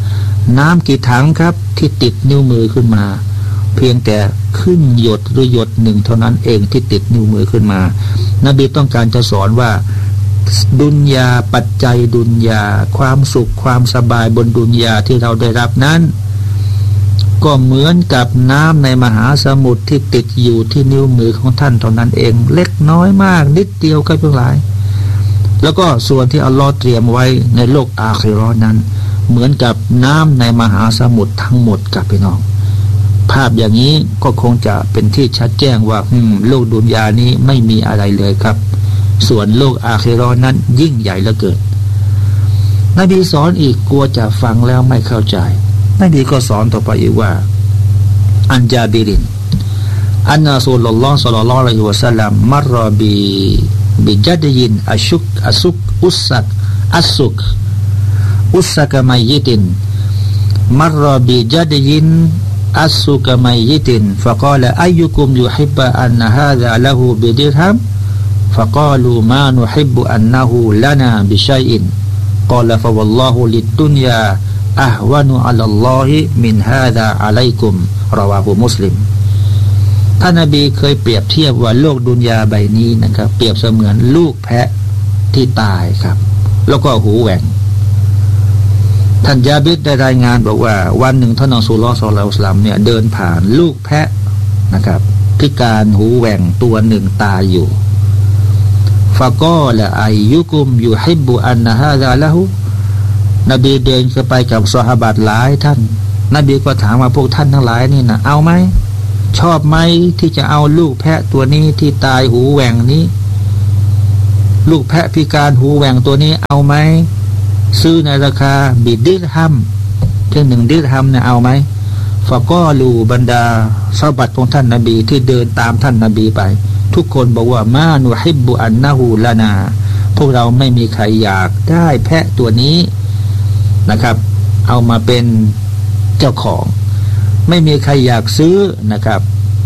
น้ำกี่ถังครับที่ติดนิ้วมือขึ้นมาเพียงแต่ขึ้นหยดหรือหยดหนึ่งเท่านั้นเองที่ติดนิ้วมือขึ้นมานบีต้องการจะสอนว่าดุนยาปัจจัยดุนยาความสุขความสบายบนดุนยาที่เราได้รับนั้นก็เหมือนกับน้ำในมหาสมุทรที่ติดอยู่ที่นิ้วมือของท่านเท่านั้นเองเล็กน้อยมากนิดเดียวก็เพียงหลายแล้วก็ส่วนที่อัลลอฮ์เตรียมไว้ในโลกอาคิเราะห์นั้นเหมือนกับน้ำในมหาสมุทรทั้งหมดกับพี่น้องภาพอย่างนี้ก็คงจะเป็นที่ชัดแจ้งว่าโลกดุนยานี้ไม่มีอะไรเลยครับส่วนโลกอาคิเราะห์นั้นยิ่งใหญ่เหลือเกินนบีสอนอีกกลัวจะฟังแล้วไม่เข้าใจนบีก็สอนต่อไปอีกว่าอันจาบิรินอันรอซูลุลลอฮ์ศ็อลลัลลอฮุอะลัยฮิวะซัลลัมมัรรอบีบิจัดยินอัชชุกอัสุกอุสซักอัสซุกอุสซักมัยยิตินมัรรอบิจัดยินอัสซุกมัยยิตินฟะกาลอัยยุกุมยุฮิบอันฮาซาละฮูบิดิรฮัมฟะกาลูมานุฮิบอันนะฮูลานาบิชัยอินกาลฟะวัลลอฮุลิดดุนยาอะฮวานุอัลลอฮิมินฮาซาอะลัยกุมรอวาฮูมุสลิมท่านนบีเคยเปรียบเทียบว่าโลกดุนยาใบนี้นะครับเปรียบเสมือนลูกแพะที่ตายครับแล้วก็หูแหว่งท่านยาบิดได้รายงานบอกว่าวันหนึ่งท่านอัสซุลลอฮ์ศ็อลลัลลอฮุอะลัยฮิวะซัลลัมเนี่ยเดินผ่านลูกแพะนะครับพิการหูแหว่งตัวหนึ่งตายอยู่ฟะกอละอัยยุกุมยุฮิบบุอันนะฮาซาละฮูนบีเดินเข้าไปกับซอฮาบะห์หลายท่านนบีก็ถามว่าพวกท่านทั้งหลายนี่นะเอาไหมชอบไหมที่จะเอาลูกแพะตัวนี้ที่ตายหูแหว่งนี้ลูกแพะพิการหูแหว่งตัวนี้เอาไหมซื้อในราคาบิดดิรฮัมเพียงหนึ่งดิรฮัมเนี่ยเอาไหมฟะกอลูบรรดาซอฮาบะห์ของท่านนบีที่เดินตามท่านนบีไปทุกคนบอกว่ามานุฮิบบุอันนะฮูลานาพวกเราไม่มีใครอยากได้แพะตัวนี้นะครับเอามาเป็นเจ้าของไม่มีใครอยากซื้อนะครับ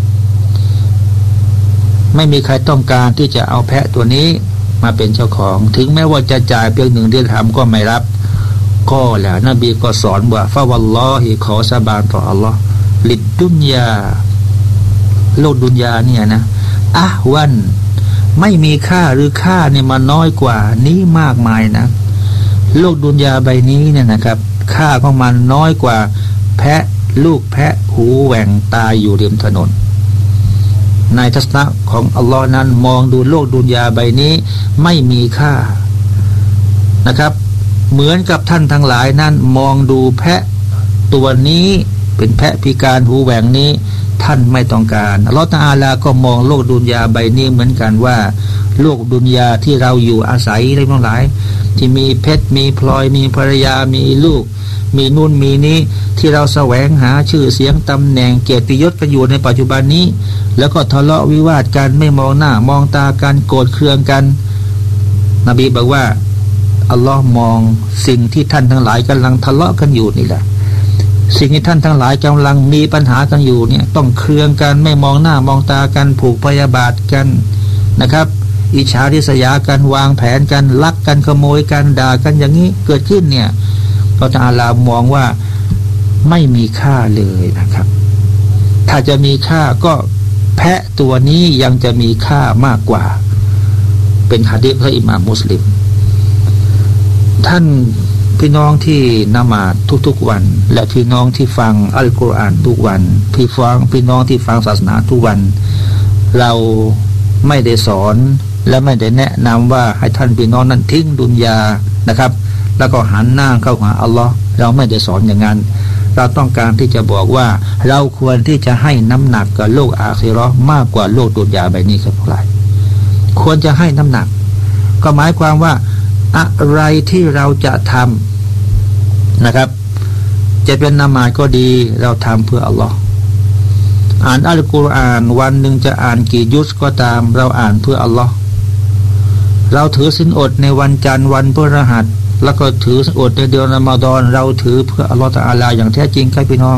ไม่มีใครต้องการที่จะเอาแพะตัวนี้มาเป็นเจ้าของถึงแม้ว่าจะจ่ายเพียงหนึ่งเดือนทำก็ไม่รับก็แหละนบีก็สอนว่าฟะวัลลอฮิขอสาบานต่ออัลลอฮ์ลิดดุนยาโลกดุนยาเนี่ยนะอะวันไม่มีค่าหรือค่าเนี่ยมันน้อยกว่านี้มากมายนะโลกดุนยาใบนี้เนี่ยนะครับค่าของมันน้อยกว่าแพะลูกแพะหูแหว่งตายอยู่ริมถนนในทัศนะของอัลลอฮ์นั้นมองดูโลกดุนยาใบนี้ไม่มีค่านะครับเหมือนกับท่านทั้งหลายนั้นมองดูแพะตัวนี้เป็นแพะพิการหูแหว่งนี้ท่านไม่ต้องการอัลลอฮ์ตะอาลาก็มองโลกดุนยาใบนี้เหมือนกันว่าโลกดุนยาที่เราอยู่อาศัยทั้งหลายที่มีเพชรมีพลอยมีภรรยามีลูกมีนู่นมีนี้ที่เราแสวงหาชื่อเสียงตำแหน่งเกียรติยศกันอยู่ในปัจจุบันนี้แล้วก็ทะเลาะวิวาทกันไม่มองหน้ามองตากันโกรธเคืองกันนบีบอกว่าอัลลอฮ์มองสิ่งที่ท่านทั้งหลายกำลังทะเลาะกันอยู่นี่แหละสิ่งที่ท่านทั้งหลายกำลังมีปัญหากันอยู่เนี่ยต้องเคืองกันไม่มองหน้ามองตากันผูกพยาบาทกันนะครับอิจฉาริษยากันวางแผนกันลักกันขโมยกันด่ากันอย่างนี้เกิดขึ้นเนี่ยอัลลอฮ์ตะอาลามองว่าไม่มีค่าเลยนะครับถ้าจะมีค่าก็แพะตัวนี้ยังจะมีค่ามากกว่าเป็นหะดีษของอิหม่ามมุสลิมท่านพี่น้องที่นมาดทุกๆวันและพี่น้องที่ฟังอัลกุรอานทุกวันพี่ฟังพี่น้องที่ฟังศาสนาทุกวันเราไม่ได้สอนและไม่ได้แนะนำว่าให้ท่านพี่น้องนั้นทิ้งดุนยานะครับแล้วก็หันหน้าเข้าหาอัลลอฮ์เราไม่ได้สอนอย่างนั้นเราต้องการที่จะบอกว่าเราควรที่จะให้น้ำหนักกับโลกอาคิเราะห์มากกว่าโลกดุนยาใบนี้ครับพวกเราควรจะให้น้ำหนักก็หมายความว่าอะไรที่เราจะทำนะครับจะเป็นนามาดก็ดีเราทำเพื่ออัลลอฮ์อ่านอัลกุรอานวันหนึ่งจะอ่านกี่ยุสก็ตามเราอ่านเพื่ออัลลอฮ์เราถือศีลอดในวันจันทร์วันพฤหัสแล้วก็ถือศีลอดในเดือนรอมฎอนเราถือเพื่ออัลลอฮ์ตะอาลาอย่างแท้จริงครับพี่น้อง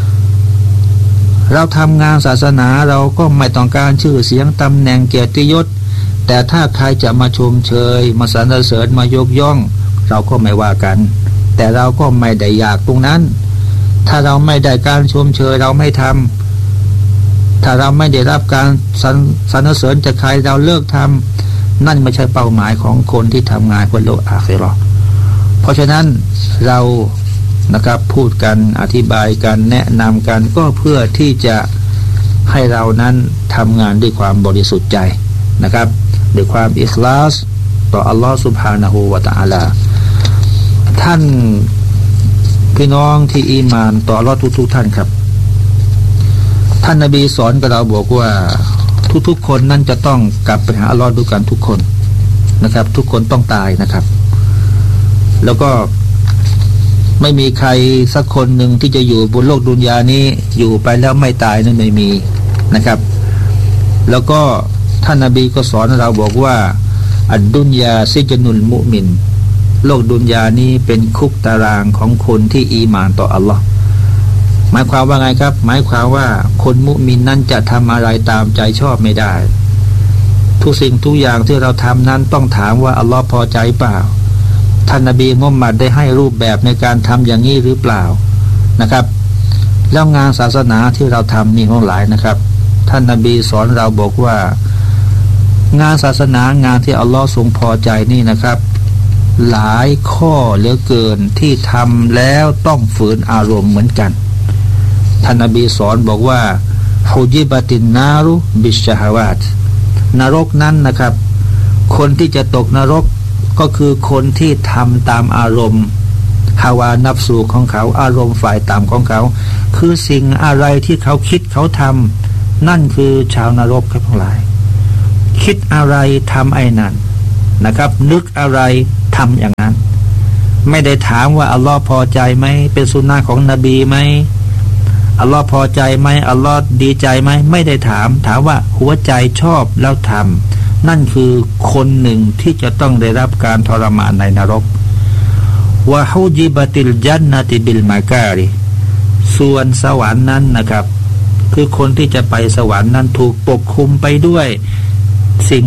เราทำงานศาสนาเราก็ไม่ต้องการชื่อเสียงตำแหน่งเกียรติยศแต่ถ้าใครจะมาชมเชยมาสรรเสริญมายกย่องเราก็ไม่ว่ากันแต่เราก็ไม่ได้อยากตรงนั้นถ้าเราไม่ได้การชมเชยเราไม่ทำถ้าเราไม่ได้รับการสรรเสริญจากใครเราเลิกทำนั่นไม่ใช่เป้าหมายของคนที่ทำงานเพื่อโลกอาคิเราะห์เพราะฉะนั้นเรานะครับพูดกันอธิบายกันแนะนำกันก็เพื่อที่จะให้เรานั้นทำงานด้วยความบริสุทธิ์ใจนะครับด้วยความอิคลาสต่ออัลลอฮฺซุบฮานะฮูวะตะอาลาท่านพี่น้องที่อีมานต่ออัลลอฮฺทุกๆท่านครับท่านนบีสอนกับเราบอกว่าทุกๆคนนั้นจะต้องกลับไปหาอัลลอฮฺด้วยกันทุกคนนะครับทุกคนต้องตายนะครับแล้วก็ไม่มีใครสักคนหนึ่งที่จะอยู่บนโลกดุนยานี้อยู่ไปแล้วไม่ตายนั้นไม่มีนะครับแล้วก็ท่านนบีก็สอนเราบอกว่าอัดดุนยาซิจนุลมุมินโลกดุนยานี้เป็นคุกตารางของคนที่อีหม่านต่ออัลลอฮ์หมายความว่าไงครับหมายความว่าคนมุมินนั้นจะทำอะไรตามใจชอบไม่ได้ทุกสิ่งทุกอย่างที่เราทำนั้นต้องถามว่าอัลลอฮ์พอใจเปล่าท่านนบีมุฮัมมัดได้ให้รูปแบบในการทำอย่างนี้หรือเปล่านะครับแล้วงานศาสนาที่เราทำนี่ของหลายนะครับท่านนบีสอนเราบอกว่างานศาสนางานที่อัลลอฮ์ทรงพอใจนี่นะครับหลายข้อเหลือเกินที่ทำแล้วต้องฝืนอารมณ์เหมือนกันท่านนบีสอนบอกว่าฮุจิบะตินนารุบิชฮาวาตนรกนั้นนะครับคนที่จะตกนรกก็คือคนที่ทำตามอารมณ์ฮาวานัฟสูของเขาอารมณ์ฝ่ายต่ำของเขาคือสิ่งอะไรที่เขาคิดเขาทำนั่นคือชาวนรกครับทั้งหลายคิดอะไรทำไอ้นั่นนะครับนึกอะไรทำอย่างนั้นไม่ได้ถามว่าอัลลอฮ์พอใจไหมเป็นสุนนะของนบีไหมอัลลอฮ์พอใจไหมอัลลอฮ์ดีใจไหมไม่ได้ถามถามว่าหัวใจชอบแล้วทำนั่นคือคนหนึ่งที่จะต้องได้รับการทรมานในนรกวะฮุจิบะติลญันนะติบิลมาการิส่วนสวรรค์นั้นนะครับคือคนที่จะไปสวรรค์นั้นถูกปกคลุมไปด้วยสิ่ง